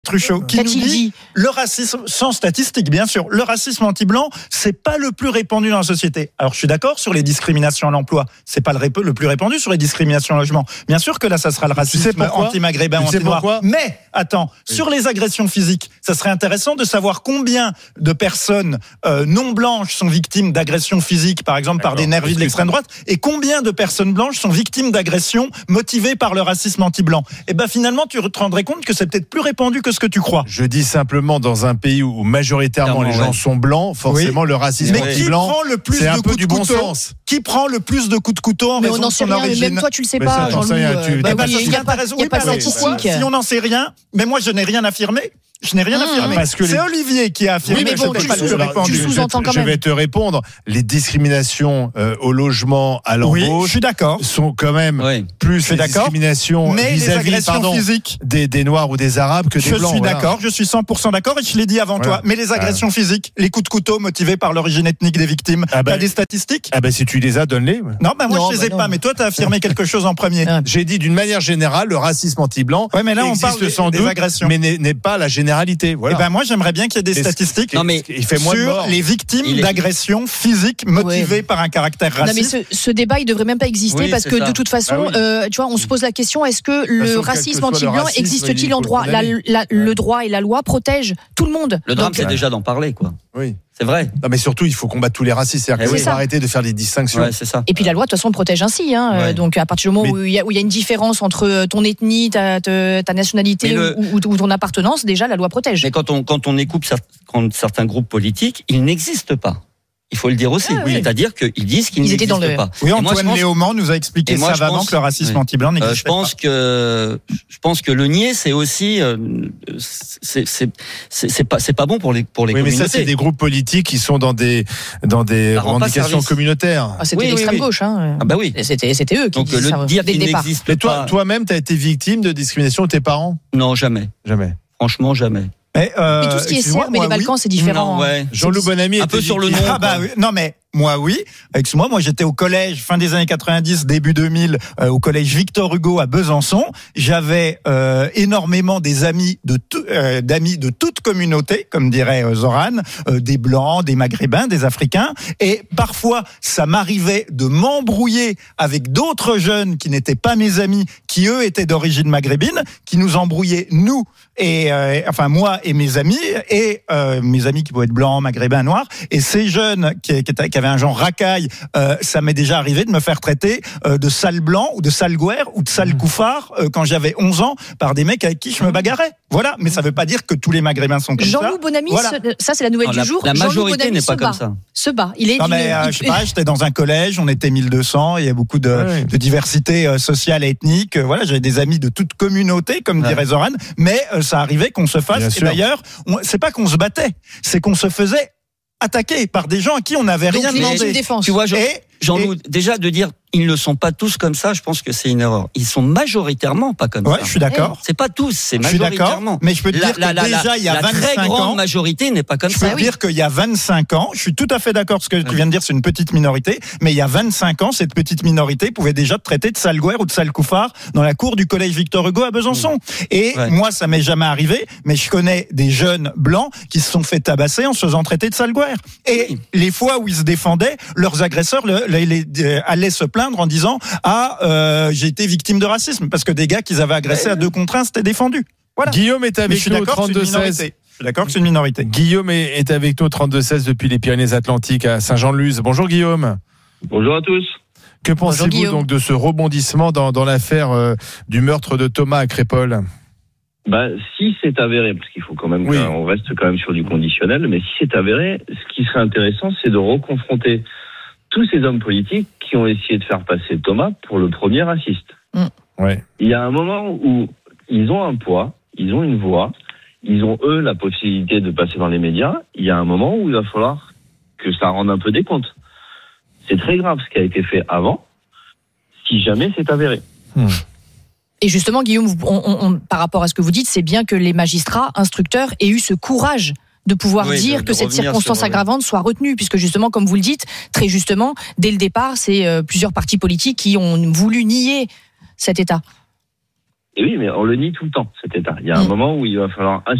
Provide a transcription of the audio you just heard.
Truchot, qui nous dit le racisme, sans statistique bien sûr, le racisme anti-blanc, c'est pas le plus répandu dans la société. Alors je suis d'accord sur les discriminations à l'emploi, c'est pas le plus répandu sur les discriminations au logement. Bien sûr que là ça sera le racisme anti-maghrébin, anti-noir. Mais attends, sur les agressions physiques, ça serait intéressant de savoir combien de personnes non blanches sont victimes d'agressions physiques, par exemple par des nervis de l'extrême droite, et combien de personnes blanches sont victimes d'agressions motivées par le racisme anti-blanc. Et ben finalement tu te rendrais compte que c'est peut-être plus répandu que ce que tu crois. Je dis simplement, dans un pays où majoritairement les gens sont blancs, forcément le racisme anti-blanc, c'est un peu du bon sens. Qui prend le plus de coups de couteau en raison de son origine? Même toi, tu le sais pas, Jean-Loup. Il n'y a pas de statistique. Si on n'en sait rien, mais moi je n'ai rien affirmé. Je n'ai rien affirmé. Parce que c'est Olivier qui a affirmé. Oui, mais bon, tu sous-entends quand même. Je vais te répondre. Les discriminations au logement, à l'embauche, je suis d'accord, sont quand même plus les discriminations vis-à-vis des Noirs ou des Arabes que des Blancs. Je suis d'accord, je suis 100% d'accord et je l'ai dit avant toi. Mais les agressions physiques, les coups de couteau motivés par l'origine ethnique des victimes, t'as des statistiques? Si tu les as, donne-les. Non, moi je les ai pas. Mais toi, t'as affirmé quelque chose en premier. J'ai dit d'une manière générale, le racisme anti-blanc existe sans doute, mais n'est pas la généralité. Voilà. Moi j'aimerais bien qu'il y ait des statistiques sur les victimes d'agressions physiques motivées par un caractère raciste. Non, mais ce débat il devrait même pas exister parce que de toute façon, tu vois, on se pose la question, est-ce que le racisme anti-blanc existe-t-il en droit? Le droit et la loi protègent tout le monde. Le drame, c'est déjà d'en parler, quoi. Oui. C'est vrai. Non, mais surtout, il faut combattre tous les racistes. C'est-à-dire qu'il faut arrêter de faire des distinctions. C'est ça. Et puis la loi, de toute façon, protège ainsi. Donc à partir du moment où il y a une différence entre ton ethnie, ta nationalité ou ton appartenance, déjà la loi protège. Mais quand on écoute certains groupes politiques, ils n'existent pas. Il faut le dire aussi. C'est-à-dire qu'ils disent qu'ils n'existent pas. Oui, Antoine Léaumont nous a expliqué savamment que le racisme anti-blanc n'existe pas. Je pense que le nier, c'est aussi, c'est pas bon pour les communautés. Mais ça, c'est des groupes politiques qui sont dans des revendications communautaires. C'était l'extrême gauche, hein. Ah bah oui. C'était eux qui disaient ça. Donc le dire qu'il n'existe pas. Toi-même, t'as été victime de discrimination de tes parents? Non, jamais. Jamais. Franchement, jamais. Mais tout ce qui est serbe et les Balkans, c'est différent. Non, ouais. Jean-Loup Bonamy un peu sur le nom. Non mais moi oui. Excuse-moi, moi j'étais au collège fin des années 90, début 2000, au collège Victor Hugo à Besançon. J'avais énormément d'amis de toute communauté, comme dirait Zoran, des blancs, des maghrébins, des africains, et parfois ça m'arrivait de m'embrouiller avec d'autres jeunes qui n'étaient pas mes amis, qui eux étaient d'origine maghrébine, qui nous embrouillaient nous et moi et mes amis qui pouvaient être blancs, maghrébins, noirs, et ces jeunes qui avaient un genre racaille, ça m'est déjà arrivé de me faire traiter de sale blanc ou de sale gouère ou de sale couffard quand j'avais 11 ans par des mecs avec qui je me bagarrais. Voilà, mais ça veut pas dire que tous les maghrébins sont comme ça. Jean-Loup Bonamy, ça c'est la nouvelle du jour. La majorité n'est pas comme ça. Se bat. Il est je sais pas, j'étais dans un collège, on était 1200, il y a beaucoup de diversité sociale et ethnique. Voilà, j'avais des amis de toute communauté, comme dirait Zoran, mais ça arrivait qu'on se fasse. Et d'ailleurs, c'est pas qu'on se battait, c'est qu'on se faisait attaquer par des gens à qui on n'avait rien demandé. Tu vois, Jean-Loup, déjà de dire ils ne sont pas tous comme ça, je pense que c'est une erreur. Ils sont majoritairement pas comme ça. Je suis d'accord. C'est pas tous, c'est majoritairement. Mais je peux te dire que déjà il y a 25 ans, la très grande majorité n'est pas comme ça. Je peux te dire qu'il y a 25 ans, je suis tout à fait d'accord, ce que tu viens de dire, c'est une petite minorité, mais il y a 25 ans, cette petite minorité pouvait déjà te traiter de sale gouère ou de sale couffard dans la cour du collège Victor Hugo à Besançon. Et moi, ça m'est jamais arrivé, mais je connais des jeunes blancs qui se sont fait tabasser en se faisant traiter de sale gouère. Et les fois où ils se défendaient, leurs agresseurs allaient se plaindre en disant j'ai été victime de racisme, parce que des gars qu'ils avaient agressés à 2 contre 1 s'étaient défendus. Voilà. Guillaume est avec nous au 32-16. Je suis d'accord que c'est une minorité. Guillaume est avec nous au 32-16 depuis les Pyrénées-Atlantiques à Saint-Jean-de-Luz. Bonjour Guillaume. Bonjour à tous. Que pensez-vous donc de ce rebondissement dans l'affaire du meurtre de Thomas à Crépol? Si c'est avéré, parce qu'il faut quand même qu'on reste quand même sur du conditionnel, mais si c'est avéré, ce qui serait intéressant, c'est de reconfronter tous ces hommes politiques qui ont essayé de faire passer Thomas pour le premier raciste. Il y a un moment où ils ont un poids, ils ont une voix, ils ont eux la possibilité de passer dans les médias. Il y a un moment où il va falloir que ça rende un peu des comptes. C'est très grave ce qui a été fait avant, si jamais c'est avéré. Et justement, Guillaume, par rapport à ce que vous dites, c'est bien que les magistrats, instructeurs aient eu ce courage de pouvoir dire que cette circonstance aggravante soit retenue, puisque justement, comme vous le dites, très justement, dès le départ, c'est plusieurs partis politiques qui ont voulu nier cet état. Et oui, mais on le nie tout le temps, cet État. Il y a un moment où il va falloir